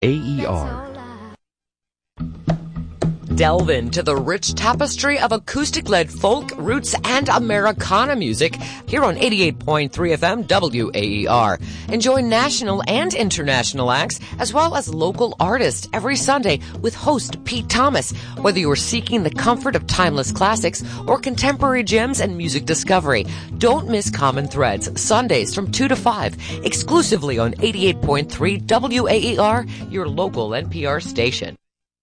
AER. Delve into the rich tapestry of acoustic-led folk, roots, and Americana music here on 88.3 FM WAER. Enjoy national and international acts as well as local artists every Sunday with host Pete Thomas. Whether you're seeking the comfort of timeless classics or contemporary gems and music discovery, don't miss Common Threads Sundays from 2 to 5 exclusively on 88.3 WAER, your local NPR station.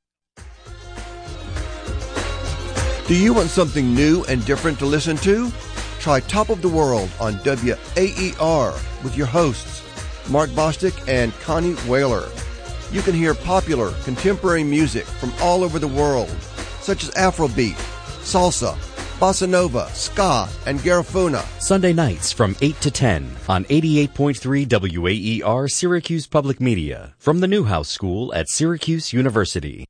Do you want something new and different to listen to? Try Top of the World on WAER with your hosts, Mark Bostic and Connie Whaler. You can hear popular contemporary music from all over the world, such as Afrobeat, salsa, bossa nova, ska, and garifuna. Sunday nights from 8 to 10 on 88.3 WAER Syracuse Public Media from the Newhouse School at Syracuse University.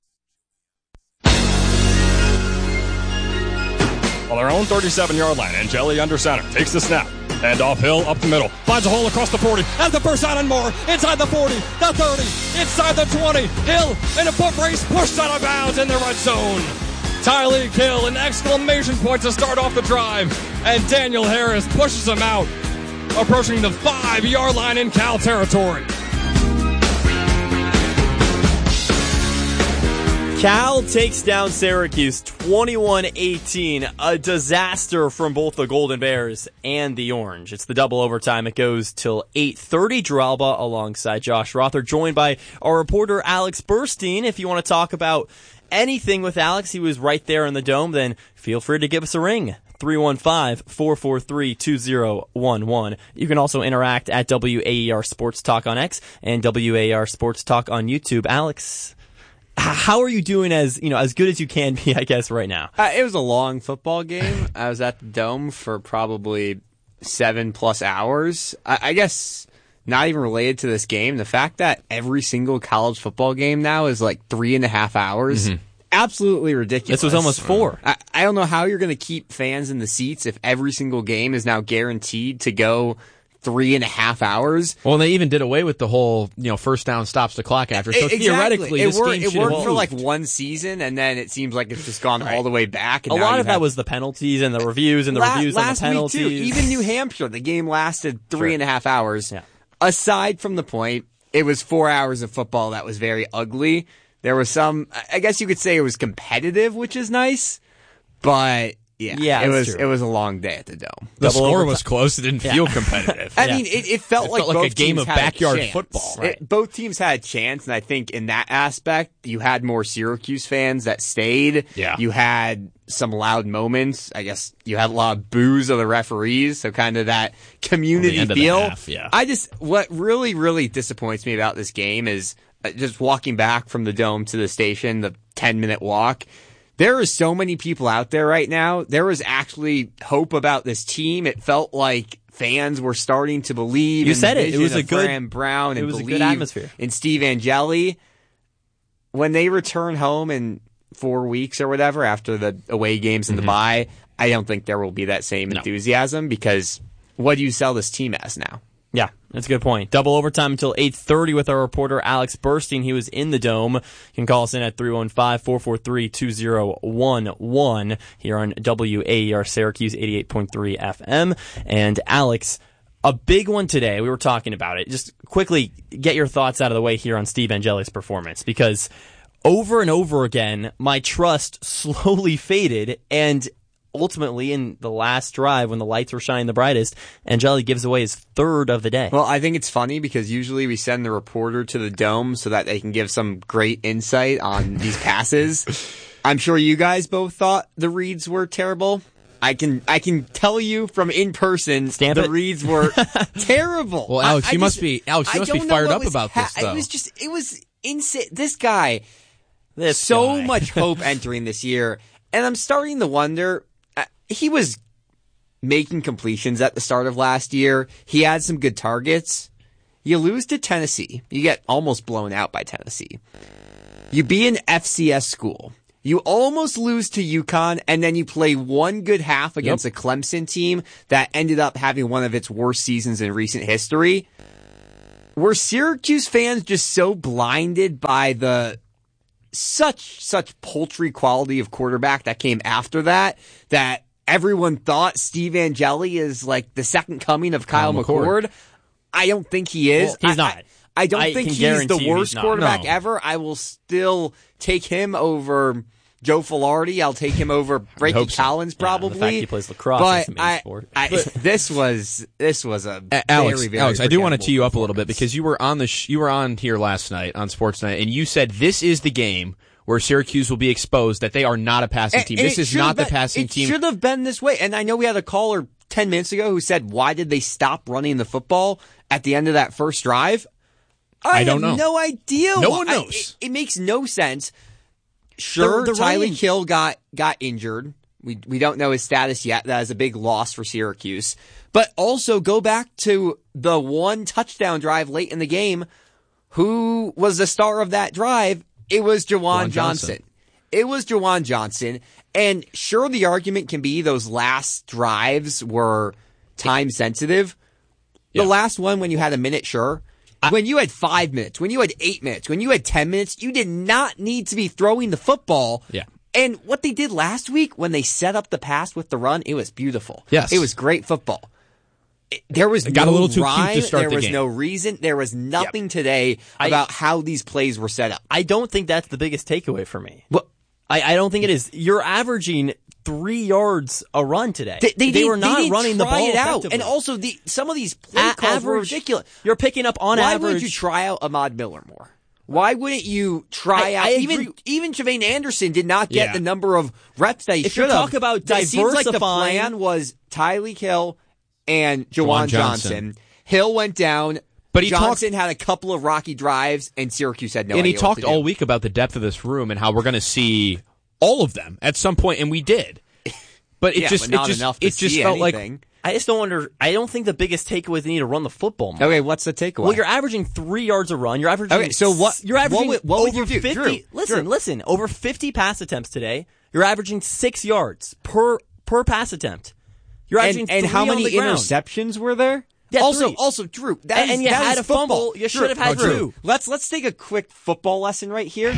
On their own 37-yard line, Angeli under center, takes the snap, hand off Hill up the middle, finds a hole across the 40, has the first down and more, inside the 40, the 30, inside the 20, Hill in a foot race, pushed out of bounds in the red zone. Tyreek Hill, an exclamation point to start off the drive, and Daniel Harris pushes him out, approaching the 5-yard line in Cal territory. Cal takes down Syracuse 21-18, a disaster from both the Golden Bears and the Orange. It's the double overtime. It goes till 8:30. Drew Alba alongside Josh Rother, joined by our reporter Alex Burstein. If you want to talk about anything with Alex, he was right there in the dome, then feel free to give us a ring. 315-443-2011. You can also interact at WAER Sports Talk on X and WAER Sports Talk on YouTube. Alex, how are you doing as good as you can be, I guess, right now? It was a long football game. I was at the Dome for probably 7+ hours. I guess not even related to this game. The fact that every single college football game now is like 3.5 hours. Mm-hmm. Absolutely ridiculous. This was almost 4. I don't know how you're going to keep fans in the seats if every single game is now guaranteed to go 3.5 hours. Well, and they even did away with the whole, first down stops the clock after. So exactly. Theoretically, it worked for like one season, and then it seems like it's just gone all the way back. And a lot of that was the penalties and the reviews and the reviews on the penalties. Week too, even New Hampshire, the game lasted 3.5 hours. Yeah. Aside from the point, it was 4 hours of football that was very ugly. There was some, I guess you could say it was competitive, which is nice, but yeah, it was a long day at the Dome. The score was close. It didn't feel competitive. I mean, it felt like a game of backyard football. Right? Both teams had a chance, and I think in that aspect, you had more Syracuse fans that stayed. Yeah. You had some loud moments. I guess you had a lot of boos of the referees, so kind of that community feel. What really, really disappoints me about this game is just walking back from the Dome to the station, the 10-minute walk. There are so many people out there right now. There was actually hope about this team. It felt like fans were starting to believe. You said it. It was a good Graham Brown and it was a good atmosphere. In Steve Angeli. When they return home in 4 weeks or whatever after the away games and the bye, I don't think there will be that same enthusiasm because what do you sell this team as now? Yeah, that's a good point. Double overtime until 8:30 with our reporter Alex Burstein. He was in the Dome. You can call us in at 315-443-2011 here on WAER Syracuse 88.3 FM. And Alex, a big one today. We were talking about it. Just quickly get your thoughts out of the way here on Steve Angeli's performance, because over and over again, my trust slowly faded, and ultimately, in the last drive, when the lights were shining the brightest, Angeli gives away his third of the day. Well, I think it's funny because usually we send the reporter to the Dome so that they can give some great insight on these passes. I'm sure you guys both thought the reads were terrible. I can tell you from in person, the reads were terrible. Well, Alex, you must be fired up about this, though. It was insane. This guy, much hope entering this year, and I'm starting to wonder. He was making completions at the start of last year. He had some good targets. You lose to Tennessee. You get almost blown out by Tennessee. You be an FCS school. You almost lose to UConn, and then you play one good half against a Clemson team that ended up having one of its worst seasons in recent history. Were Syracuse fans just so blinded by the such paltry quality of quarterback that came after that everyone thought Steve Angeli is like the second coming of Kyle McCord? I don't think he is. Well, he's not. I don't think he's the worst quarterback ever. I will still take him over Joe Filardi. I'll take him over Brady Collins probably. The fact he plays lacrosse but is amazing sport. This was a Alex, very Alex, I do want to tee you up a little bit performance. because you were on you were on here last night on Sports Night, and you said this is the game where Syracuse will be exposed that they are not a passing team. This is not the passing team. It should have been this way. And I know we had a caller 10 minutes ago who said, why did they stop running the football at the end of that first drive? I don't know. No idea. No one knows. It makes no sense. Sure, Tylee Kill got injured. We don't know his status yet. That is a big loss for Syracuse. But also go back to the one touchdown drive late in the game. Who was the star of that drive? It was Juwan Johnson. It was Juwan Johnson. And sure, the argument can be those last drives were time sensitive. The last one, when you had a minute, sure. When you had 5 minutes, when you had 8 minutes, when you had 10 minutes, you did not need to be throwing the football. Yeah. And what they did last week, when they set up the pass with the run, it was beautiful. Yes. It was great football. There was got no a little too rhyme, cute to start there the was game. no reason, there was nothing today about how these plays were set up. I don't think that's the biggest takeaway for me. Well, I don't think it is. You're averaging 3 yards a run today. They were not running the ball effectively. And also, some of these play calls were ridiculous. You're picking up on average. Why would you try out Ahmad Miller more? Why wouldn't you try out? Even Javane Anderson did not get the number of reps that he should have. If you talk about diversifying, it seems like the plan was Tylee Kill and Juwan Johnson. Hill went down. But Johnson had a couple of rocky drives, and Syracuse had no idea. And he what talked to do. all week about the depth of this room and how we're going to see all of them at some point, and we did. But it just felt like I just don't think the biggest takeaway is they need to run the football more. Okay, what's the takeaway? Well, you're averaging 3 yards a run. You're averaging. Okay, so what? You're averaging what would over you do? 50. Drew. Listen. Over 50 pass attempts today. You're averaging 6 yards per pass attempt. You're averaging and how many interceptions were there? Yeah, also, Drew, that you had a football. fumble. You should have had two. Let's take a quick football lesson right here.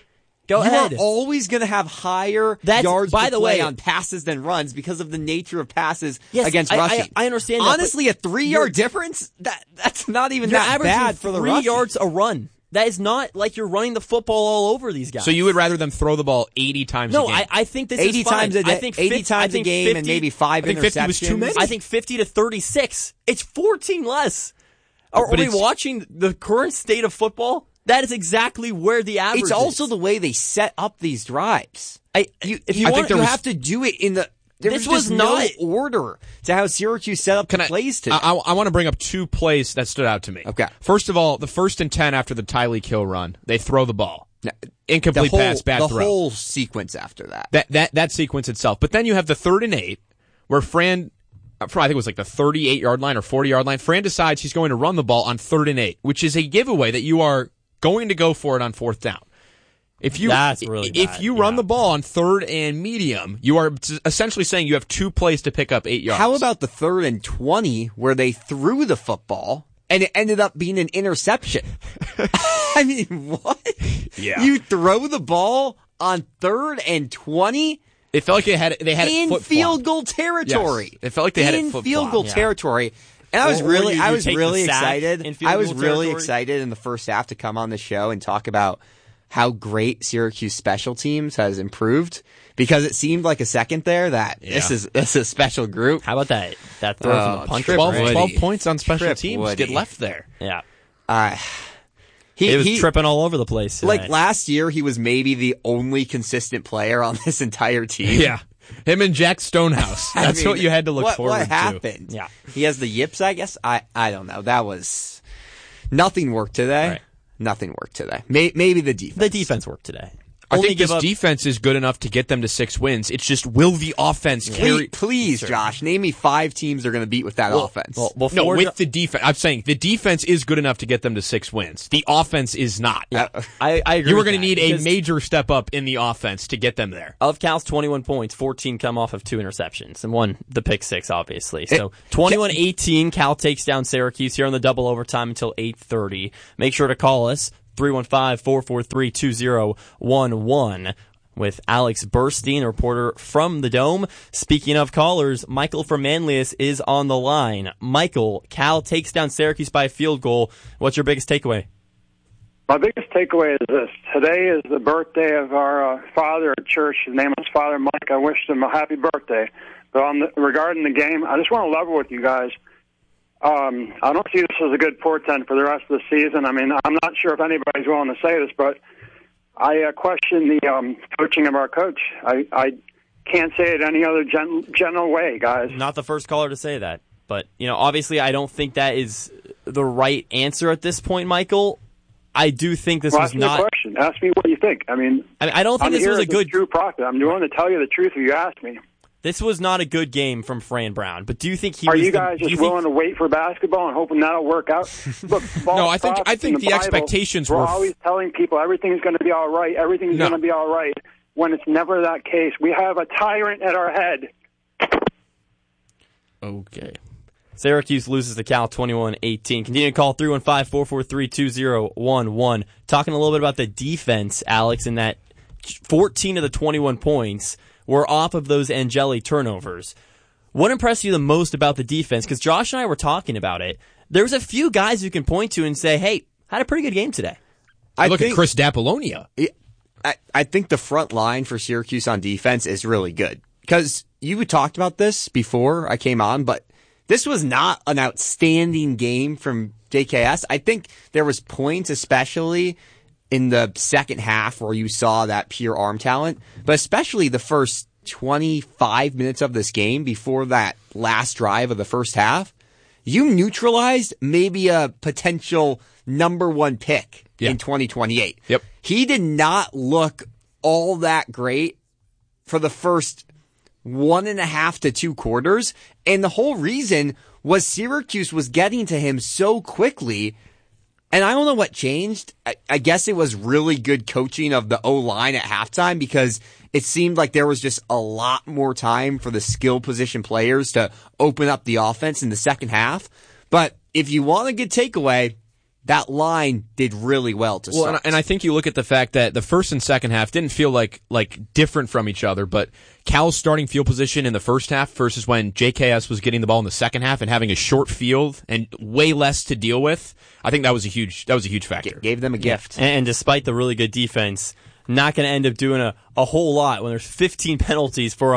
Go ahead. You are always going to have higher yards by the way on passes than runs because of the nature of passes against rushing. I understand that. Honestly, a 3-yard difference, that's not even that bad for the rushing. 3 yards a run. That is not like you're running the football all over these guys. So you would rather them throw the ball 80 times a game? No, I think this 80 is fine. times a day, I think 80 times a game 50, and maybe 5 interceptions. I think 50 was too many. I think 50 to 36. It's 14 less. Are we watching the current state of football? That is exactly where the average is. It's also the way they set up these drives. You have to do it in the... This was no order to how Syracuse set up the plays today. I want to bring up 2 plays that stood out to me. Okay. First of all, the 1st and 10 after the Tylee Kill run, they throw the ball. Incomplete pass, bad throw. The whole sequence after that. That sequence itself. But then you have the 3rd and 8 where Fran, I think it was like the 38-yard line or 40-yard line, Fran decides he's going to run the ball on 3rd and 8, which is a giveaway that you are going to go for it on 4th down. If you run the ball on 3rd and medium, you are essentially saying you have 2 plays to pick up 8 yards. How about the 3rd and 20 where they threw the football and it ended up being an interception? I mean, what? Yeah. You throw the ball on 3rd and 20? It felt like they had it in field goal territory. Yes. It felt like they had it in field goal territory. And I was really excited. I was really excited in the first half to come on the show and talk about how great Syracuse special teams has improved, because it seemed like a second there that this is a special group. How about that throw from the punter? 12 points on special teams get left there. Yeah. He was tripping all over the place today. Like last year, he was maybe the only consistent player on this entire team. Yeah. Him and Jack Stonehouse. That's what you had to look forward to. What happened? Yeah. He has the yips, I guess. I don't know. That was... Nothing worked today. Right. Nothing worked today. Maybe the defense. The defense worked today. I think this defense is good enough to get them to 6 wins. It's just, will the offense carry? Please, Josh, name me 5 teams they're going to beat with that offense. No, with the defense. I'm saying the defense is good enough to get them to 6 wins. The offense is not. I agree. You are going to need a major step up in the offense to get them there. Of Cal's 21 points, 14 come off of 2 interceptions, and 1, the pick 6, obviously. So 21-18, Cal takes down Syracuse here on the double overtime until 8:30. Make sure to call us. 315-443-2011 with Alex Burstein, a reporter from the Dome. Speaking of callers, Michael from Manlius is on the line. Michael, Cal takes down Syracuse by a field goal. What's your biggest takeaway? My biggest takeaway is this. Today is the birthday of our father at church. His name is Father Mike. I wished him a happy birthday. But regarding the game, I just want to level with you guys. I don't see this as a good portent for the rest of the season. I mean, I'm not sure if anybody's willing to say this, but I question the coaching of our coach. I can't say it any other general way, guys. Not the first caller to say that. But, obviously I don't think that is the right answer at this point, Michael. I do think this was not... Ask me a question. Ask me what you think. I don't think this was a good... true prophet. I'm willing to tell you the truth if you ask me. This was not a good game from Fran Brown, but do you think he Are was... you guys just willing to wait for basketball and hoping that'll work out? Look, no, I think the expectations were... We're always telling people everything's going to be all right, everything's going to be all right, when it's never that case. We have a tyrant at our head. Okay. Syracuse loses to Cal 21-18. Continue to call 315-443-2011. Talking a little bit about the defense, Alex, in that 14 of the 21 points were off of those Angeli turnovers. What impressed you the most about the defense? Because Josh and I were talking about it. There's a few guys you can point to and say, hey, had a pretty good game today. I look at Chris D'Apollonia. I think the front line for Syracuse on defense is really good. Because you talked about this before I came on, but this was not an outstanding game from JKS. I think there was points, especially in the second half, where you saw that pure arm talent, but especially the first 25 minutes of this game before that last drive of the first half, you neutralized maybe a potential number 1 pick in 2028. Yep. He did not look all that great for the first 1.5 to 2 quarters, and the whole reason was Syracuse was getting to him so quickly. And I don't know what changed. I guess it was really good coaching of the O-line at halftime, because it seemed like there was just a lot more time for the skill position players to open up the offense in the second half. But if you want a good takeaway, that line did really well to start. And I think you look at the fact that the first and second half didn't feel like different from each other, but Cal's starting field position in the first half versus when JKS was getting the ball in the second half and having a short field and way less to deal with, I think that was a huge factor. Gave them a gift. And despite the really good defense, not going to end up doing a whole lot when there's 15 penalties for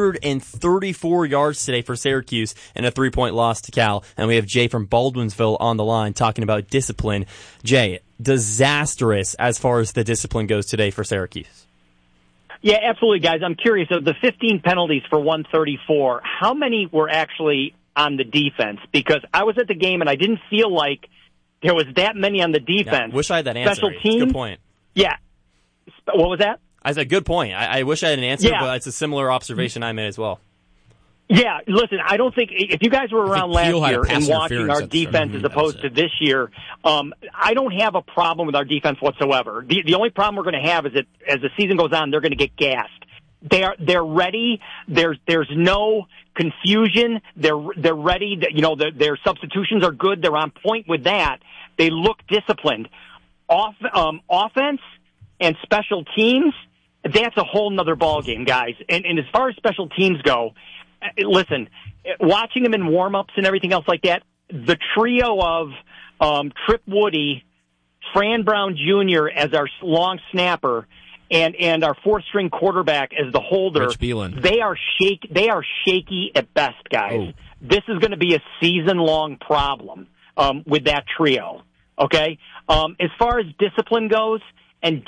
134 yards today for Syracuse and a 3-point loss to Cal. And we have Jay from Baldwinsville on the line talking about discipline. Jay, disastrous as far as the discipline goes today for Syracuse. Yeah, absolutely, guys. I'm curious, of the 15 penalties for 134, how many were actually on the defense? Because I was at the game and I didn't feel like there was that many on the defense. Yeah, wish I had that answer. Special teams, good point. Yeah. What was that? I said, good point. I wish I had an answer, but it's a similar observation I made as well. Yeah, listen, I don't think, if you guys were around last year and watching our defense as opposed to this year, I don't have a problem with our defense whatsoever. The only problem we're going to have is that as the season goes on, they're going to get gassed. They're ready. There's no confusion. They're ready. Their substitutions are good. They're on point with that. They look disciplined. Offense and special teams, that's a whole nother ballgame, guys. And as far as special teams go, listen, watching them in warm-ups and everything else like that, the trio of Trip Woody, Fran Brown Jr. as our long snapper, and our fourth-string quarterback as the holder, Rich Beelan. They are shaky at best, guys. Oh. This is going to be a season-long problem with that trio. Okay, as far as discipline goes, and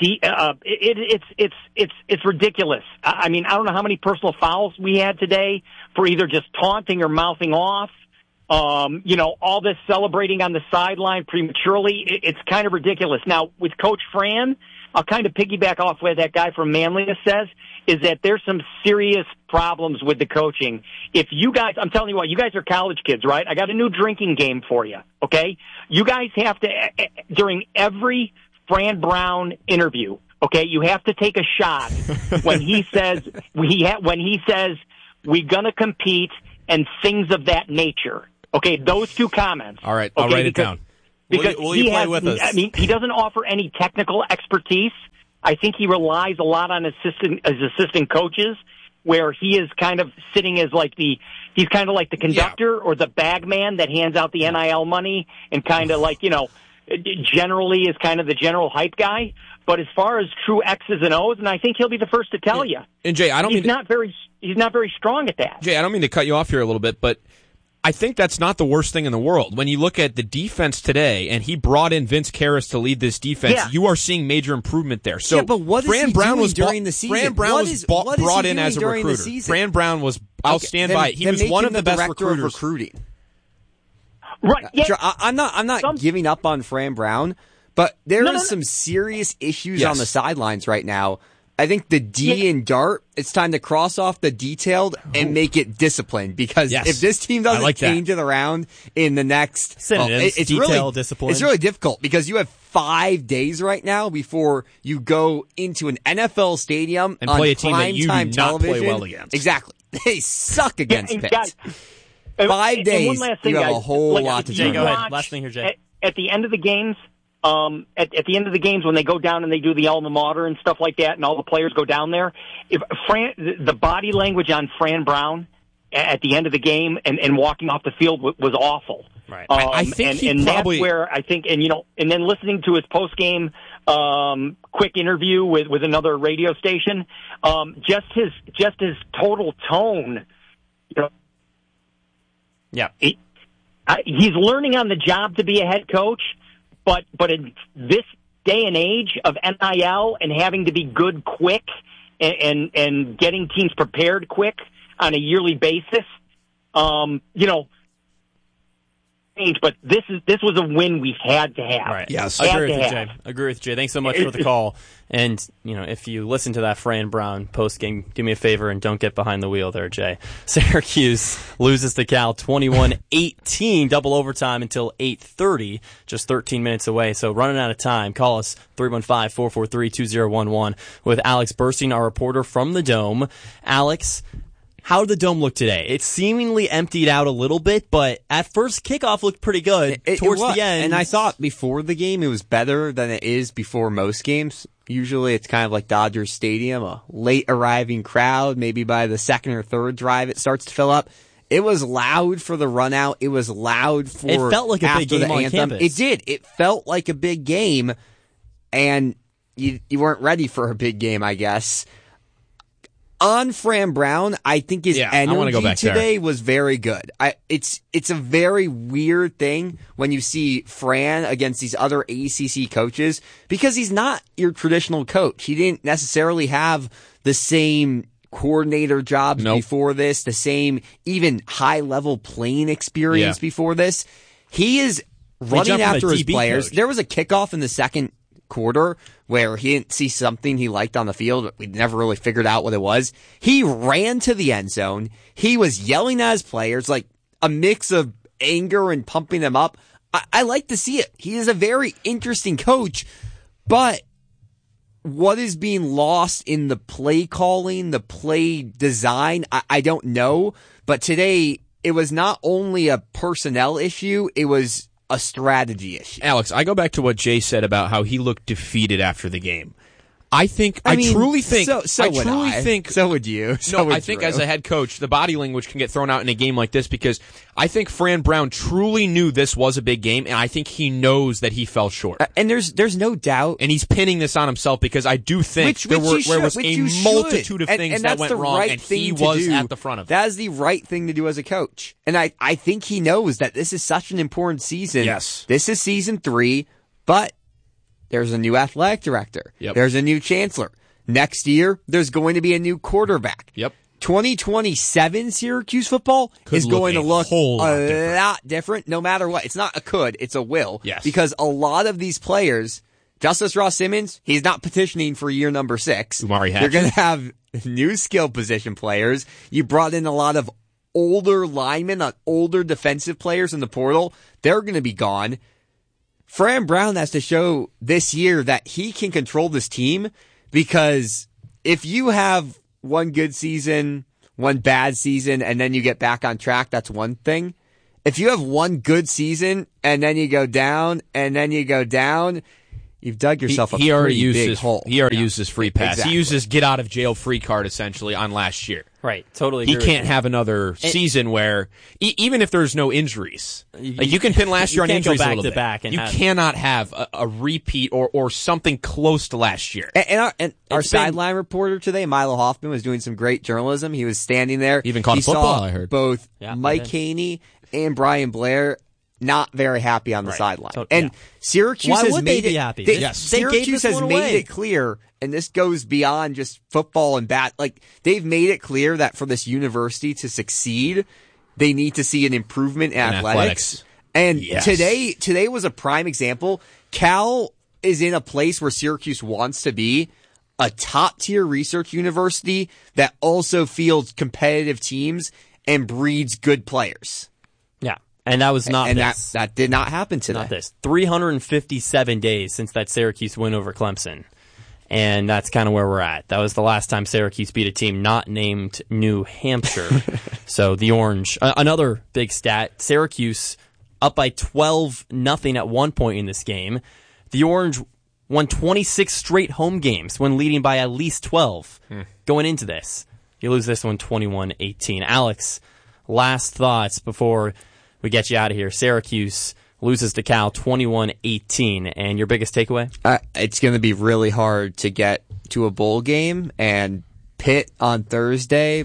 it's ridiculous. I mean, I don't know how many personal fouls we had today for either just taunting or mouthing off. All this celebrating on the sideline prematurely. It's kind of ridiculous. Now, with Coach Fran, I'll kind of piggyback off what that guy from Manliness says, is that there's some serious problems with the coaching. If you guys, I'm telling you what, you guys are college kids, right? I got a new drinking game for you, okay? You guys have to, during every Fran Brown interview, okay, you have to take a shot when he says, we're gonna compete and things of that nature. Okay, those two comments. All right, I'll write it down. Because will you play with us? I mean, he doesn't offer any technical expertise. I think he relies a lot on his assistant coaches, where he is kind of sitting as he's kind of like the conductor or the bag man that hands out the NIL money and kind of generally is kind of the general hype guy. But as far as true X's and O's, and I think he'll be the first to tell you. And Jay, he's not very strong at that. Jay, I don't mean to cut you off here a little bit, but I think that's not the worst thing in the world. When you look at the defense today, and he brought in Vince Karras to lead this defense, you are seeing major improvement there. So but what Fran is he Brown doing was during the season? Fran Brown was brought in as a recruiter. Fran Brown was, I'll stand by it. He was one of the best recruiters. Recruiting. Right. Yeah. Sure, I'm not giving up on Fran Brown, but there are some serious issues on the sidelines right now. I think the D in Dart, it's time to cross off the detailed and make it disciplined, because if this team doesn't change it around in the next it's detail, discipline. It's really difficult because you have 5 days right now before you go into an NFL stadium and on play a team that you do not play well against. Exactly. They suck against Pitt. 5 days, one last thing, you have guys. a whole lot to do. Jay, go ahead. Last thing here, Jay. At the end of the games, at the end of the games when they go down and they do the alma mater and stuff like that, and all the players go down there, the body language on Fran Brown at the end of the game and walking off the field was awful. Right. I think that's where I think, and then listening to his post game quick interview with another radio station, just his total tone, he's learning on the job to be a head coach, but in this day and age of NIL and having to be good quick and getting teams prepared quick on a yearly basis, but this was a win we had to have. Right. Yes. Agree with Jay. Thanks so much for the call. And, if you listen to that Fran Brown post-game, do me a favor and don't get behind the wheel there, Jay. Syracuse loses to Cal 21-18, double overtime until 8:30, just 13 minutes away. So running out of time. Call us 315-443-2011 with Alex Burstein, our reporter from the Dome. Alex, how did the Dome look today? It seemingly emptied out a little bit, but at first kickoff looked pretty good towards the end. And I thought before the game it was better than it is before most games. Usually it's kind of like Dodgers Stadium, a late arriving crowd. Maybe by the second or third drive it starts to fill up. It was loud for the run out. It was loud for it felt like a big game on anthem. campus. It did. It felt like a big game, and you weren't ready for a big game, I guess. On Fran Brown, I think his energy today was very good. It's a very weird thing when you see Fran against these other ACC coaches, because he's not your traditional coach. He didn't necessarily have the same coordinator jobs before this, the same even high-level playing experience before this. He is running after his players. Coach. There was a kickoff in the second quarter where he didn't see something he liked on the field, but we never really figured out what it was. He ran to the end zone. He was yelling at his players, like a mix of anger and pumping them up. I like to see it. He is a very interesting coach, but what is being lost in the play calling, the play design, I don't know. But today, it was not only a personnel issue, it was a strategy issue. Alex, I go back to what Jay said about how he looked defeated after the game. I truly think. So would you. I think as a head coach, the body language can get thrown out in a game like this, because I think Fran Brown truly knew this was a big game, and I think he knows that he fell short. And there's no doubt. And he's pinning this on himself, because I do think there was a multitude of things that went wrong, and he was at the front of it. That is the right thing to do as a coach. And I think he knows that this is such an important season. Yes. This is season 3, but there's a new athletic director. Yep. There's a new chancellor. Next year, there's going to be a new quarterback. Yep. 2027 Syracuse football is going to look a lot different, no matter what. It's not a could, it's a will. Yes. Because a lot of these players, Justice Ross Simmons, he's not petitioning for year number 6. Umari Hatch. You're going to have new skill position players. You brought in a lot of older linemen, older defensive players in the portal. They're going to be gone. Fran Brown has to show this year that he can control this team, because if you have one good season, one bad season, and then you get back on track, that's one thing. If you have one good season and then you go down and then you go down, you've dug yourself a pretty big hole. He already used his free pass. Exactly. He used his get out of jail free card essentially on last year. Right, totally agree. He can't have another season where, even if there's no injuries, you can pin last year on injuries a little bit. You cannot have a repeat or something close to last year. And our sideline reporter today, Milo Hoffman, was doing some great journalism. He was standing there. Even caught football, I heard. Both Mike Haney and Brian Blair not very happy on the sideline. And Syracuse has made it happy. Syracuse has made it clear, and this goes beyond just football and they've made it clear that for this university to succeed, they need to see an improvement in athletics. And today was a prime example. Cal is in a place where Syracuse wants to be, a top-tier research university that also fields competitive teams and breeds good players. Yeah. And that was not this. That did not happen today. Not this. 357 days since that Syracuse win over Clemson. And that's kind of where we're at. That was the last time Syracuse beat a team not named New Hampshire. So the Orange. Another big stat. Syracuse up by 12-0 at one point in this game. The Orange won 26 straight home games when leading by at least 12 going into this. You lose this one 21-18. Alex, last thoughts before we get you out of here. Syracuse loses to Cal 21-18. And your biggest takeaway? It's going to be really hard to get to a bowl game. And Pitt on Thursday,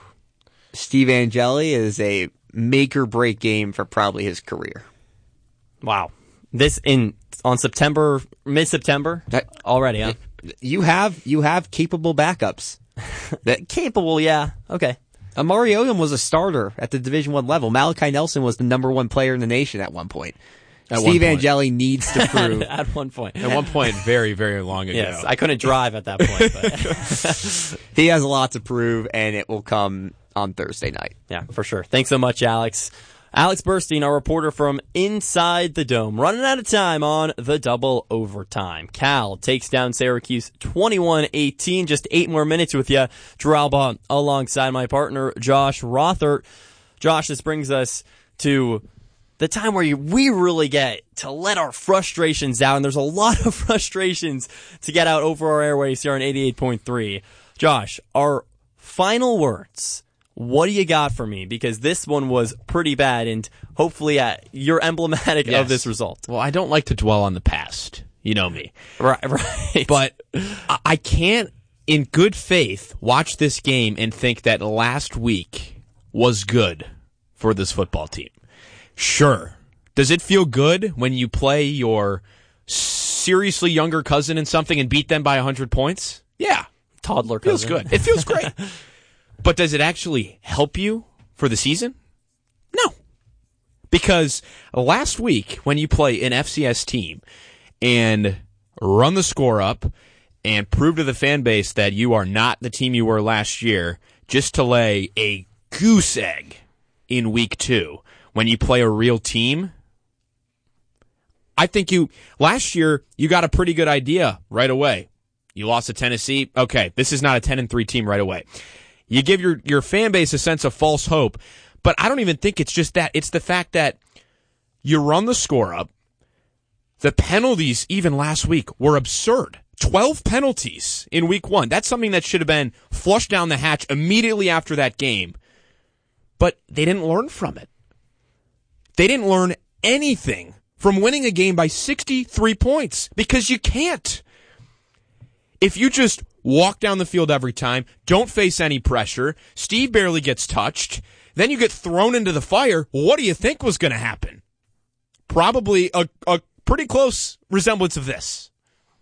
Steve Angeli is a make-or-break game for probably his career. Wow. This on mid-September already, huh? You have capable backups. Capable, yeah. Okay. Amari Odom was a starter at the Division I level. Malachi Nelson was the number 1 player in the nation at one point. Steve Angeli needs to prove. At one point. At one point, very, very long ago. Yes, I couldn't drive at that point. But. He has a lot to prove, and it will come on Thursday night. Yeah, for sure. Thanks so much, Alex. Alex Burstein, our reporter from Inside the Dome, running out of time on the double overtime. Cal takes down Syracuse 21-18. Just 8 more minutes with you. Drew Alba alongside my partner, Josh Rothert. Josh, this brings us to the time where we really get to let our frustrations out, and there's a lot of frustrations to get out over our airwaves here on 88.3. Josh, our final words. What do you got for me? Because this one was pretty bad, and hopefully you're emblematic of this result. Well, I don't like to dwell on the past. You know me. Right. But I can't, in good faith, watch this game and think that last week was good for this football team. Sure. Does it feel good when you play your seriously younger cousin in something and beat them by 100 points? Yeah. Toddler cousin. Feels good. It feels great. But does it actually help you for the season? No. Because last week, when you play an FCS team and run the score up and prove to the fan base that you are not the team you were last year, just to lay a goose egg in week 2, when you play a real team, I think last year, you got a pretty good idea right away. You lost to Tennessee. Okay, this is not a 10-3 team right away. You give your fan base a sense of false hope, but I don't even think it's just that. It's the fact that you run the score up. The penalties, even last week, were absurd. 12 penalties in week 1. That's something that should have been flushed down the hatch immediately after that game. But they didn't learn from it. They didn't learn anything from winning a game by 63 points, because you can't. If you just walk down the field every time, don't face any pressure, Steve barely gets touched, then you get thrown into the fire, what do you think was going to happen? Probably a pretty close resemblance of this.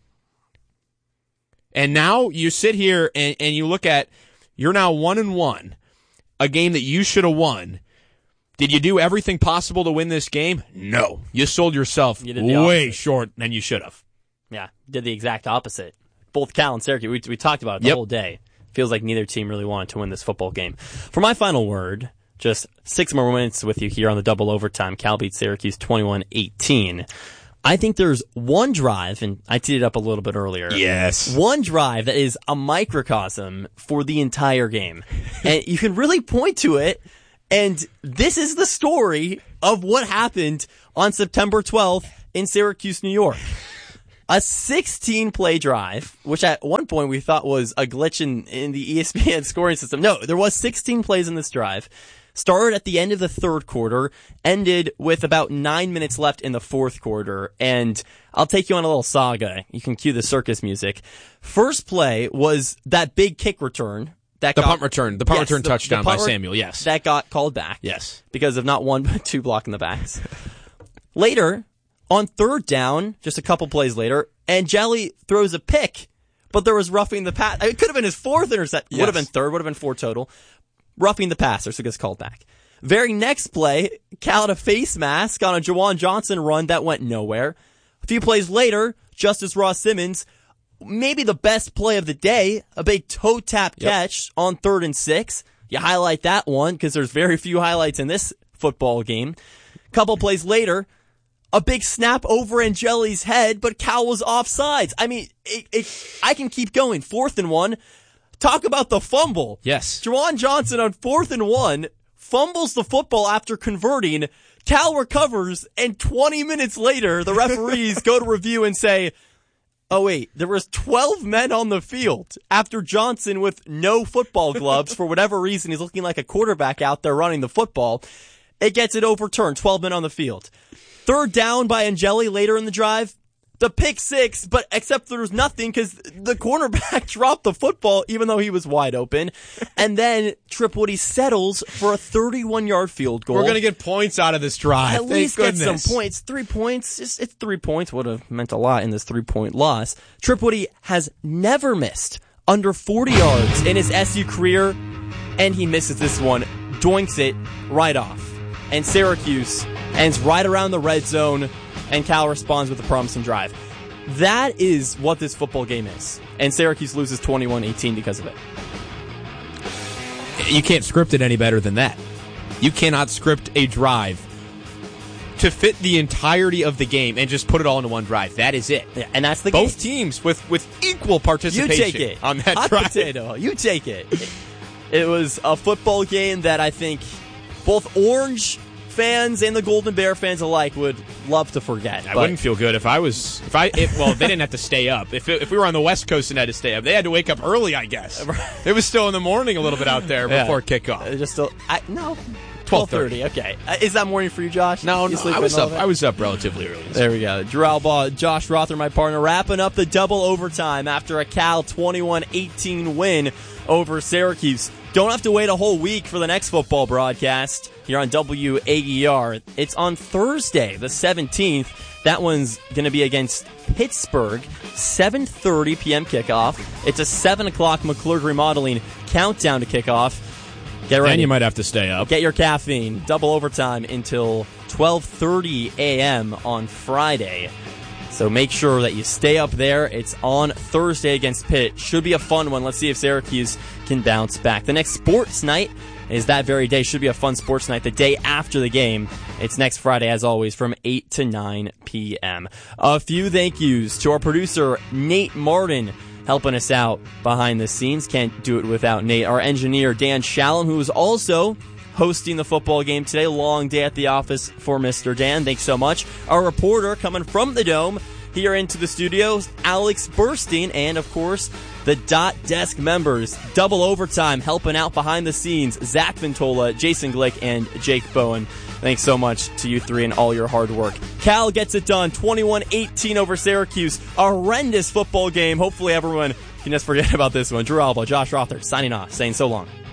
And now you sit here and you look at, you're now 1-1, a game that you should have won. Did you do everything possible to win this game? No. You sold yourself way short than you should have. Yeah, did the exact opposite. Both Cal and Syracuse, we talked about it the whole day. Feels like neither team really wanted to win this football game. For my final word, just 6 more minutes with you here on the double overtime. Cal beats Syracuse 21-18. I think there's one drive, and I teed it up a little bit earlier. Yes. One drive that is a microcosm for the entire game. And you can really point to it, and this is the story of what happened on September 12th in Syracuse, New York. A 16-play drive, which at one point we thought was a glitch in the ESPN scoring system. No, there was 16 plays in this drive. Started at the end of the third quarter, ended with about 9 minutes left in the fourth quarter. And I'll take you on a little saga. You can cue the circus music. First play was that big kick return. The punt return touchdown by Samuel, yes. That got called back. Yes. Because of not one, but 2 blocking the backs. Later, on third down, just a couple plays later, Angeli throws a pick, but there was roughing the pass. It could have been his 4th interception. Yes. Would have been 3rd, would have been 4 total. Roughing the passer, so it gets called back. Very next play, Cal had a face mask on a Juwan Johnson run that went nowhere. A few plays later, Justice Ross Simmons, maybe the best play of the day, a big toe tap catch on 3rd and 6. You highlight that one because there's very few highlights in this football game. Couple plays later, a big snap over Angeli's head, but Cal was offsides. I mean, I can keep going. 4th and 1. Talk about the fumble. Yes. Juwan Johnson on 4th and 1 fumbles the football after converting. Cal recovers, and 20 minutes later, the referees go to review and say, oh wait, there was 12 men on the field after Johnson with no football gloves. For whatever reason, he's looking like a quarterback out there running the football. It gets it overturned, 12 men on the field. 3rd down by Angeli later in the drive. The pick 6, but except there was nothing because the cornerback dropped the football even though he was wide open. And then Tripwoody settles for a 31-yard field goal. We're going to get points out of this drive. At least get some points. 3 points. It's 3 points. Would have meant a lot in this 3-point loss. Tripwoody has never missed under 40 yards in his SU career, and he misses this one. Doinks it right off. And Syracuse ends right around the red zone, and Cal responds with a promising drive. That is what this football game is. And Syracuse loses 21-18 because of it. You can't script it any better than that. You cannot script a drive to fit the entirety of the game and just put it all into one drive. That is it. Yeah, and that's the Both game. teams with equal participation you take it. On that Hot drive. Potato. You take it. It was a football game that I think both Orange fans and the Golden Bear fans alike would love to forget. I wouldn't feel good well, they didn't have to stay up. If we were on the West Coast and had to stay up, they had to wake up early, I guess. It was still in the morning a little bit out there before kickoff. No. 12:30. Okay. Is that morning for you, Josh? No, I was up relatively early. There we go. Drew Albaugh, Josh Rother, my partner, wrapping up the double overtime after a Cal 21-18 win over Syracuse. Don't have to wait a whole week for the next football broadcast here on WAER. It's on Thursday, the 17th. That one's going to be against Pittsburgh, 7:30 p.m. kickoff. It's a 7 o'clock McClurg Remodeling countdown to kickoff. Get ready. And you might have to stay up. Get your caffeine. Double overtime until 12:30 a.m. on Friday. So make sure that you stay up there. It's on Thursday against Pitt. Should be a fun one. Let's see if Syracuse can bounce back. The next sports night is that very day. Should be a fun sports night the day after the game. It's next Friday, as always, from 8 to 9 p.m. A few thank yous to our producer, Nate Martin, helping us out behind the scenes. Can't do it without Nate. Our engineer, Dan Shalom, who is also hosting the football game today. Long day at the office for Mr. Dan. Thanks so much. Our reporter coming from the Dome here into the studios, Alex Burstein, and of course, the Dot Desk members. Double overtime helping out behind the scenes. Zach Ventola, Jason Glick, and Jake Bowen. Thanks so much to you three and all your hard work. Cal gets it done, 21-18 over Syracuse. A horrendous football game. Hopefully everyone can just forget about this one. Drew Albaugh, Josh Rother, signing off, saying so long.